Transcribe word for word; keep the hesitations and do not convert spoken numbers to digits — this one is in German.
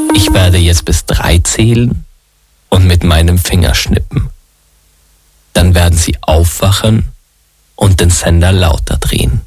Ich werde jetzt bis drei zählen und mit meinem Finger schnippen. Dann werden Sie aufwachen und den Sender lauter drehen.